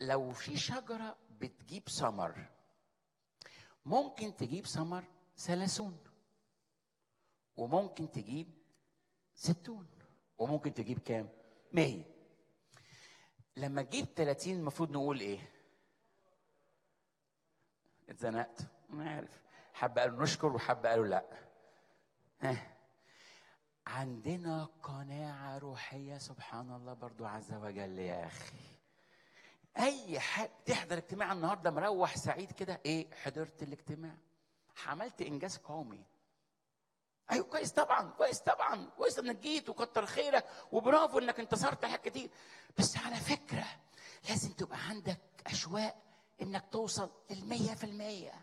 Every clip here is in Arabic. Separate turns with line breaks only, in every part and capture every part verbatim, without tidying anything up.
لو في شجرة بتجيب ثمر، ممكن تجيب ثمر ثلاثون، وممكن تجيب ستون، وممكن تجيب كام؟ مية. لما تجيب تلاتين المفروض نقول ايه؟ اتزنقت، انا عارف. حبة قالوا نشكر وحبة قالوا لا. ها، عندنا قناعة روحية سبحان الله برضو عز وجل يا أخي. أي حد تحضر اجتماع النهاردة مروح سعيد كده، إيه؟ حضرت الاجتماع، عملت إنجاز قومي. أيوة كويس طبعا، كويس طبعا، كويس إنك جيت وكتر خيرك وبرافو إنك انتصرت حاجات كتير. بس على فكرة لازم تبقى عندك أشواق إنك توصل للمية في المية.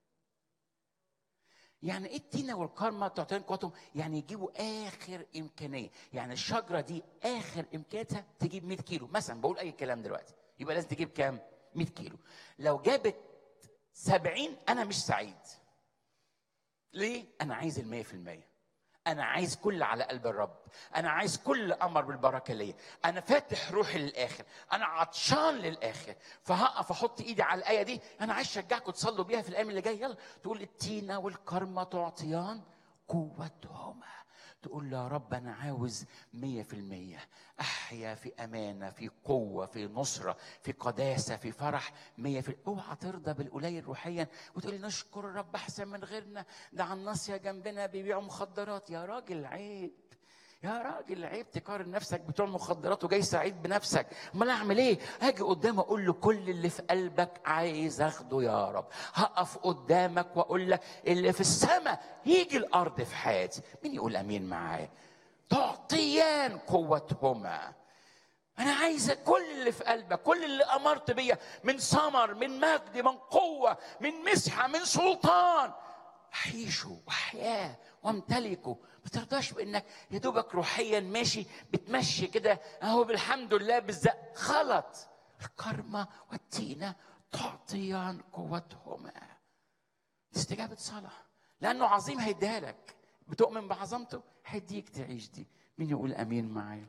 يعني ايه التينة والكرمة تعطيهم قوتهم؟ يعني يجيبوا اخر امكانيه. يعني الشجره دي اخر امكانيتها تجيب مية كيلو مثلا، بقول اي كلام دلوقتي، يبقى لازم تجيب كام؟ مية كيلو. لو جابت سبعين انا مش سعيد. ليه؟ انا عايز المية في المية. أنا عايز كل على قلب الرب، أنا عايز كل أمر بالبركة ليا، أنا فاتح روحي للآخر، أنا عطشان للآخر. فهقف أحط إيدي على الآية دي. أنا عايز أشجعكم تصلوا بيها في الأيام اللي جاية. يلا تقول التينة والكرمة تعطيان قوتهما. تقول يا رب أنا عاوز مية في المية، أحيا في أمانة، في قوة، في نصرة، في قداسة، في فرح مية في المية. اوعى ترضى بالقليل روحيا وتقولي نشكر الرب أحسن من غيرنا، ده على الناصية جنبنا بيبيعوا مخدرات. يا راجل عيب، يا راجل عيب تقارن نفسك بتوع مخدرات وجاي سعيد بنفسك. امال اعمل ايه؟ هاجي قدامه اقول له كل اللي في قلبك عايز اخده يا رب. هقف قدامك واقول لك اللي في السماء يجي الارض في حياتي. مين يقول امين معايا؟ تعطيان قوتهما. انا عايز كل اللي في قلبك، كل اللي امرت بيا من ثمر، من مجد، من قوه، من مسحه، من سلطان، اعيشه واحياه وامتلكه. ما ترضاش بانك يا دوبك روحيا ماشي بتمشي كده اهو بالحمد لله بالزق. غلط. الكرمه والتينه تعطيان قوتهما. استجابه صلاه، لانه عظيم هيديها لك. بتؤمن بعظمته هيديك تعيش دي. مين يقول امين معايا؟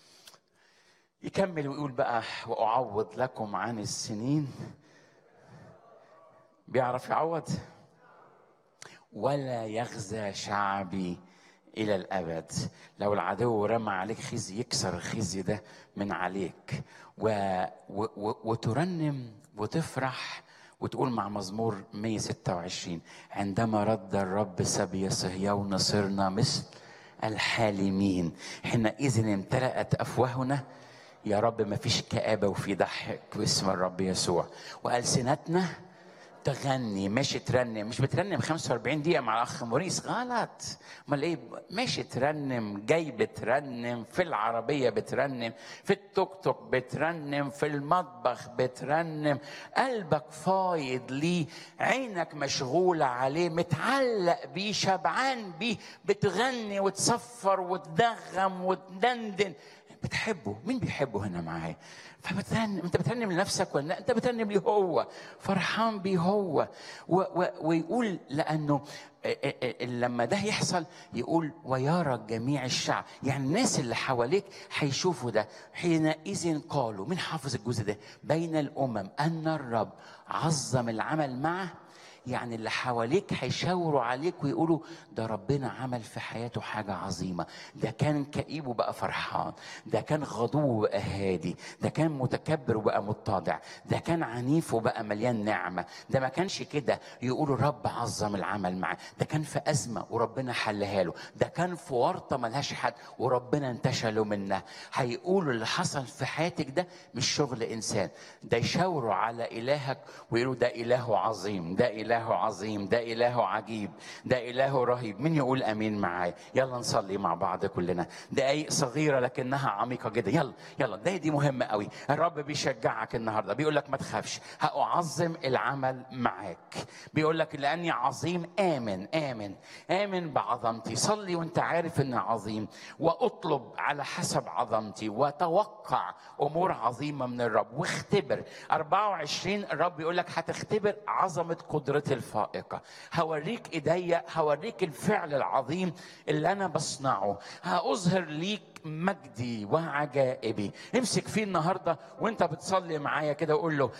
يكمل ويقول بقى واعوض لكم عن السنين. بيعرف يعوض. ولا يخزى شعبي إلى الأبد. لو العدو رمى عليك خزي يكسر الخزي ده من عليك و... و... و... وترنم وتفرح وتقول مع مزمور مية وستة وعشرين عندما رد الرب سبي صهيون صرنا مثل الحالمين حينئذ امتلأت أفواهنا. يا رب ما فيش كآبة وفي ضحك باسم الرب يسوع. وألسنتنا تغني. ماشي ترنم، مش بترنم خمسة وأربعين دقيقة مع الأخ موريس، غلط. امال ايه؟ ماشي ترنم، جاي بترنم، في العربية بترنم، في التوك توك بترنم، في المطبخ بترنم، قلبك فايض ليه، عينك مشغولة عليه، متعلق بيه، شبعان بيه، بتغني وتصفر وتدغم وتدندن. بتحبه. مين بيحبه هنا معايا؟ فبترنم. انت بترنم لنفسك ولا انت بترنم ليه؟ هو فرحان بيه هو. و و ويقول لانه لما ده يحصل يقول ويرى جميع الشعب، يعني الناس اللي حواليك هيشوفوا ده. حينئذ قالوا، مين حافظ الجزء ده؟ بين الامم ان الرب عظم العمل معه. يعني اللي حواليك هيشاوروا عليك ويقولوا ده ربنا عمل في حياته حاجة عظيمة. ده كان كئيب وبقى فرحان، ده كان غضوب وبقى هادي، ده كان متكبر وبقى متضع، ده كان عنيف وبقى مليان نعمة، ده ما كانش كده. يقولوا الرب عظم العمل معاه. ده كان في أزمة وربنا حلها له، ده كان في ورطة ملهاش حد وربنا انتشله منها. هيقولوا اللي حصل في حياتك ده مش شغل إنسان، ده يشاوروا على إلهك ويقولوا ده إله عظيم، ده إله إله عظيم، ده إله عجيب، ده إله رهيب. مين يقول أمين معايا؟ يلا نصلي مع بعض كلنا. دقايق صغيرة لكنها عميقة جدا. يلا يلا، ده دي مهمة قوي. الرب بيشجعك النهاردة، بيقول لك ما تخافش، هأعظم العمل معاك. بيقول لك لأني عظيم. آمن آمن آمن بعظمتي. صلي وانت عارف إن عظيم، واطلب على حسب عظمتي، وتوقع أمور عظيمة من الرب، واختبر. أربعة وعشرين الرب بيقول لك هتختبر عظمة قدرته قدرتي الفائقة، هوريك ايديا، هوريك الفعل العظيم اللي انا بصنعه، هأظهر ليك مجدي وعجائبي. امسك فيه النهارده وانت بتصلي معايا كده وقول له